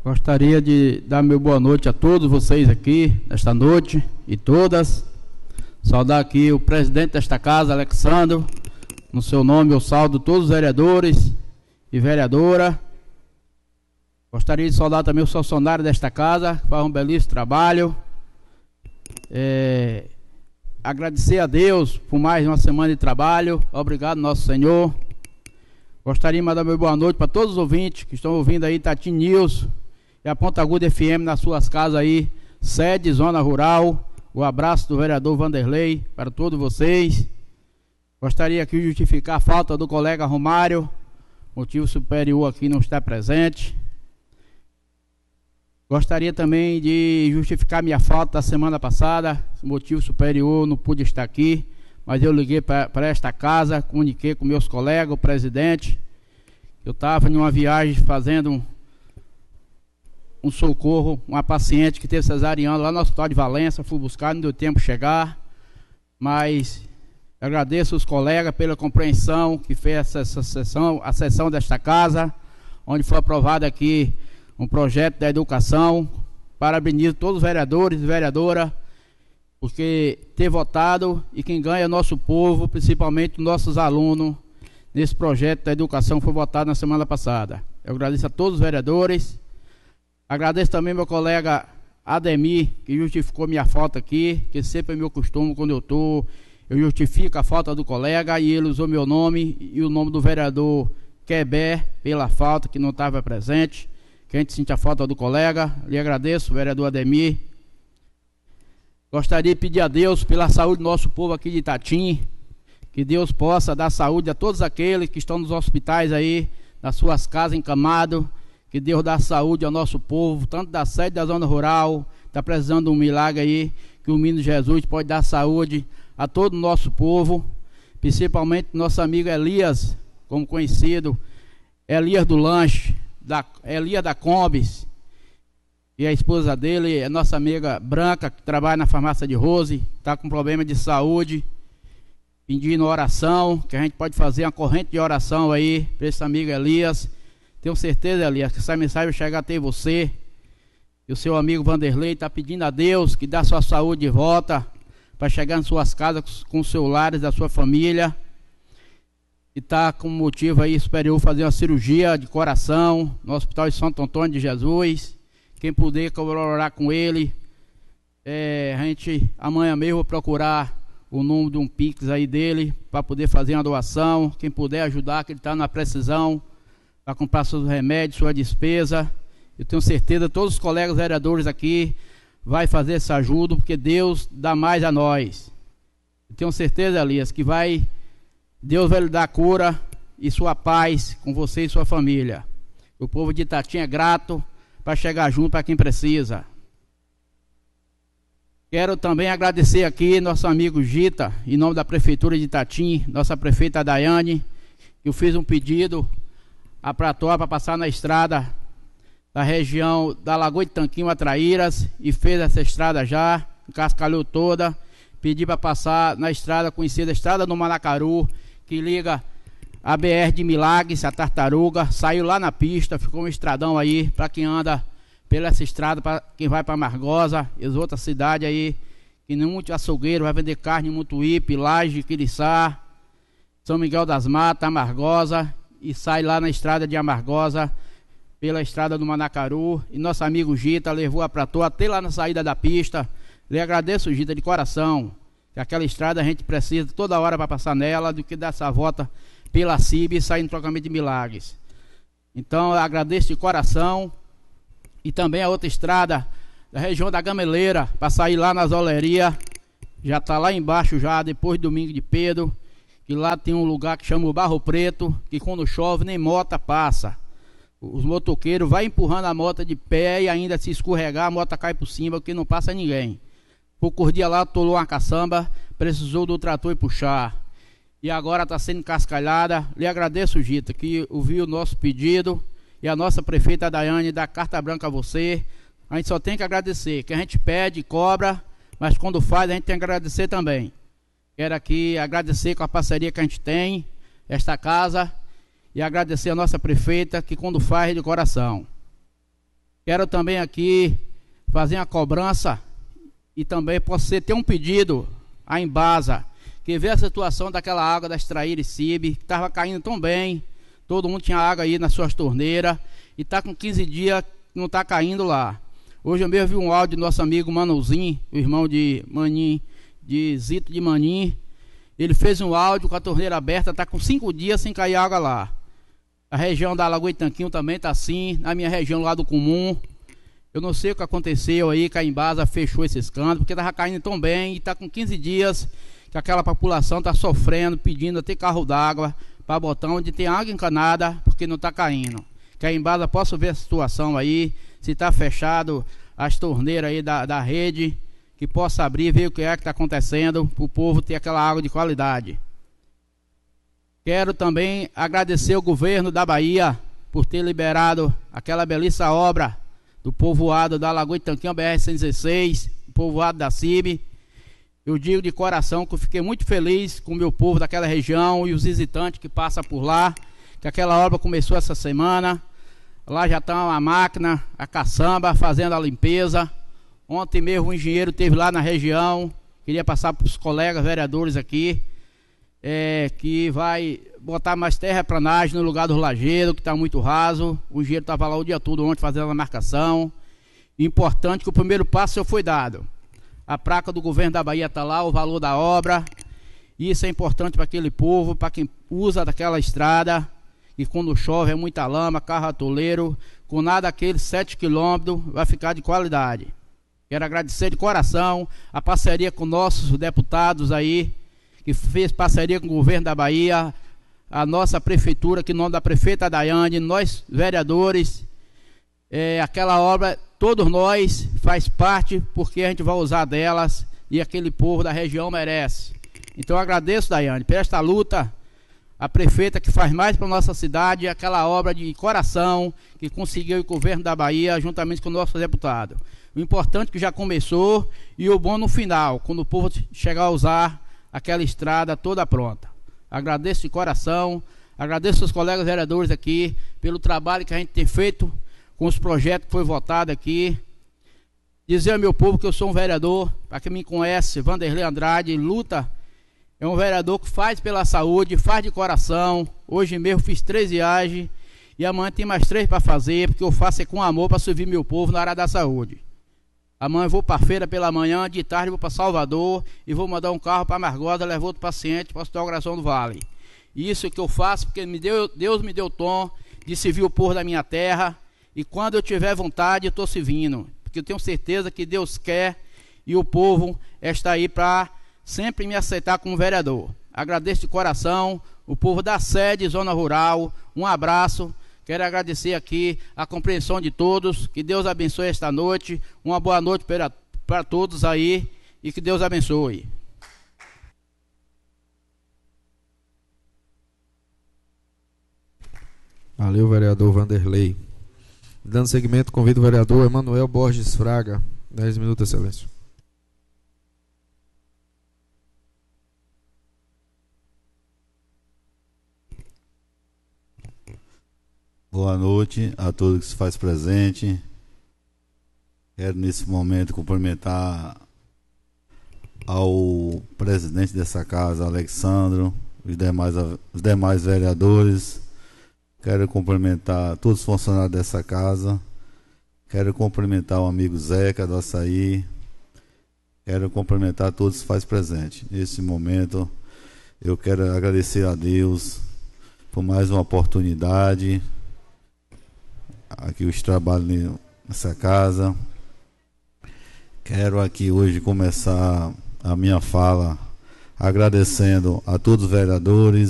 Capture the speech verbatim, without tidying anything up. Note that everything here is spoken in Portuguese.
Gostaria de dar meu boa noite a todos vocês aqui, nesta noite, e todas. Saudar aqui o presidente desta casa, Alexandre. No seu nome eu saldo todos os vereadores e vereadora. Gostaria de saudar também os funcionários desta casa, que fazem um belíssimo trabalho. É, agradecer a Deus por mais uma semana de trabalho. Obrigado, nosso Senhor. Gostaria de mandar meu boa noite para todos os ouvintes que estão ouvindo aí Itatim News e a Ponta Aguda F M nas suas casas aí, sede, zona rural. O abraço do vereador Vanderlei para todos vocês. Gostaria aqui de justificar a falta do colega Romário, motivo superior aqui não está presente. Gostaria também de justificar minha falta da semana passada, motivo superior, não pude estar aqui, mas eu liguei para esta casa, comuniquei com meus colegas, o presidente. Eu estava em uma viagem fazendo um, um socorro, uma paciente que teve cesariana lá no Hospital de Valença, fui buscar, não deu tempo de chegar, mas agradeço os colegas pela compreensão que fez essa, essa sessão, a sessão desta casa, onde foi aprovado aqui um projeto da educação. Parabenizo todos os vereadores e vereadoras, porque ter votado, e quem ganha é nosso povo, principalmente nossos alunos, nesse projeto da educação foi votado na semana passada. Eu agradeço a todos os vereadores, agradeço também meu colega Ademir, que justificou minha falta aqui, que sempre é meu costume, quando eu estou, eu justifico a falta do colega, e ele usou meu nome e o nome do vereador Queber, pela falta, que não estava presente, que a gente sente a falta do colega. Lhe agradeço, vereador Ademir. Gostaria de pedir a Deus pela saúde do nosso povo aqui de Itatim, que Deus possa dar saúde a todos aqueles que estão nos hospitais aí, nas suas casas encamados, que Deus dá saúde ao nosso povo, tanto da sede da zona rural, está precisando de um milagre aí, que o menino Jesus pode dar saúde a todo o nosso povo, principalmente nosso amigo Elias, como conhecido, Elias do Lanche, da, Elias da Combis, e a esposa dele é nossa amiga Branca, que trabalha na farmácia de Rose, está com problema de saúde, pedindo oração, que a gente pode fazer uma corrente de oração aí para esse amigo Elias. Tenho certeza, Elias, que essa mensagem vai chegar até você. E o seu amigo Vanderlei está pedindo a Deus que dá sua saúde de volta, para chegar em suas casas com os seus lares da sua família. E está com motivo aí superior fazer uma cirurgia de coração no Hospital de Santo Antônio de Jesus. Quem puder colaborar com ele, é, a gente amanhã mesmo vou procurar o número de um Pix aí dele, para poder fazer uma doação. Quem puder ajudar, que ele está na precisão, para comprar seus remédios, sua despesa. Eu tenho certeza, todos os colegas vereadores aqui vai fazer essa ajuda, porque Deus dá mais a nós. Eu tenho certeza, Elias, que vai, Deus vai lhe dar cura e sua paz com você e sua família. O povo de Itatim é grato para chegar junto para quem precisa. Quero também agradecer aqui nosso amigo Gita, em nome da Prefeitura de Itatim, nossa prefeita Daiane, que eu fiz um pedido a Pratóa para passar na estrada da região da Lagoa de Tanquinho a Traíras, e fez essa estrada já, encascalhou toda. Pedi para passar na estrada conhecida, Estrada do Manacaru, que liga a B R de Milagres, a Tartaruga, saiu lá na pista, ficou um estradão aí para quem anda pela essa estrada, para quem vai para Margosa e as outras cidades aí, que nem muito açougueiro vai vender carne em Mutuípe, Laje, Quiriçá, São Miguel das Matas, Amargosa, e sai lá na estrada de Amargosa, pela estrada do Manacaru. E nosso amigo Gita levou a Pratóa até lá na saída da pista. Lhe agradeço, Gita, de coração, que aquela estrada a gente precisa toda hora para passar nela, do que dar essa volta pela C I B e sair no trocamento de Milagres. Então eu agradeço de coração. E também a outra estrada da região da Gameleira, para sair lá nas olerias, já está lá embaixo já, depois do Domingo de Pedro, que lá tem um lugar que chama o Barro Preto, que quando chove nem moto passa. Os motoqueiros vai empurrando a moto de pé, e ainda se escorregar a moto cai por cima, porque não passa ninguém. Poucos dias lá atolou uma caçamba, precisou do trator e puxar. E agora está sendo cascalhada. Lhe agradeço, Gita, que ouviu o nosso pedido, e a nossa prefeita Daiane dá carta branca a você. A gente só tem que agradecer, que a gente pede, cobra, mas quando faz a gente tem que agradecer também. Quero aqui agradecer com a parceria que a gente tem, esta casa, e agradecer a nossa prefeita, que quando faz é de coração. Quero também aqui fazer uma cobrança e também posso ter um pedido à Embasa, que vê a situação daquela água da Extraíra-Icibe, que estava caindo tão bem, todo mundo tinha água aí nas suas torneiras, e está com quinze dias que não está caindo lá. Hoje eu mesmo vi um áudio do nosso amigo Manuzinho, o irmão de Manim, de Zito de Manim. Ele fez um áudio com a torneira aberta, está com cinco dias sem cair água lá. A região da Lagoa Itanquinho também está assim, na minha região lá do Comum. Eu não sei o que aconteceu aí, que a Embasa fechou esses cantos, porque estava caindo tão bem e está com quinze dias que aquela população está sofrendo, pedindo até carro d'água para botar onde tem água encanada, porque não está caindo. Que a Embasa possa ver a situação aí, se está fechado as torneiras aí da, da rede, que possa abrir, ver o que é que está acontecendo, para o povo ter aquela água de qualidade. Quero também agradecer ao governo da Bahia por ter liberado aquela belíssima obra do povoado da Lagoa Itanquinho, B R cento e dezesseis, o povoado da Cibe. Eu digo de coração que eu fiquei muito feliz com o meu povo daquela região e os visitantes que passam por lá, que aquela obra começou essa semana. Lá já está a máquina, a caçamba, fazendo a limpeza. Ontem mesmo o engenheiro esteve lá na região, queria passar para os colegas vereadores aqui, é, que vai botar mais terraplanagem no lugar do lajeiro, que está muito raso. O engenheiro estava lá o dia todo ontem fazendo a marcação. Importante que o primeiro passo já foi dado. A placa do governo da Bahia está lá, o valor da obra. Isso é importante para aquele povo, para quem usa daquela estrada. E quando chove é muita lama, carro atoleiro. Com nada aqueles sete quilômetros vai ficar de qualidade. Quero agradecer de coração a parceria com nossos deputados aí, que fez parceria com o governo da Bahia, a nossa prefeitura, que em nome da prefeita Daiane, nós vereadores, é, aquela obra, todos nós faz parte, porque a gente vai usar delas e aquele povo da região merece. Então eu agradeço, Daiane, por esta luta, a prefeita que faz mais para a nossa cidade, aquela obra de coração que conseguiu o governo da Bahia, juntamente com o nosso deputado. O importante é que já começou e o bom no final, quando o povo chegar a usar aquela estrada toda pronta. Agradeço de coração, agradeço aos colegas vereadores aqui pelo trabalho que a gente tem feito com os projetos que foi votado aqui. Dizer ao meu povo que eu sou um vereador, para quem me conhece, Vanderlei Andrade, luta, é um vereador que faz pela saúde, faz de coração. Hoje mesmo fiz três viagens e amanhã tem mais três para fazer, porque eu faço é com amor para servir meu povo na área da saúde. Amanhã eu vou para a feira pela manhã, de tarde vou para Salvador e vou mandar um carro para Margosa, levar outro paciente para o Hospital Coração do Vale. Isso que eu faço porque me deu, Deus me deu o tom de servir o povo da minha terra, e quando eu tiver vontade eu estou servindo, porque eu tenho certeza que Deus quer e o povo está aí para sempre me aceitar como vereador. Agradeço de coração o povo da sede, Zona Rural, um abraço. Quero agradecer aqui a compreensão de todos, que Deus abençoe esta noite, uma boa noite para, para todos aí, e que Deus abençoe. Valeu, vereador Vanderlei. Dando seguimento, convido o vereador Emanuel Borges Fraga. dez minutos, excelência. Boa noite a todos que se faz presente. Quero nesse momento cumprimentar ao presidente dessa casa, Alexandro, os demais, os demais vereadores. Quero cumprimentar todos os funcionários dessa casa. Quero cumprimentar o amigo Zeca do Açaí. Quero cumprimentar todos que se faz presente. Nesse momento eu quero agradecer a Deus por mais uma oportunidade aqui os trabalhos nessa casa. Quero aqui hoje começar a minha fala agradecendo a todos os vereadores,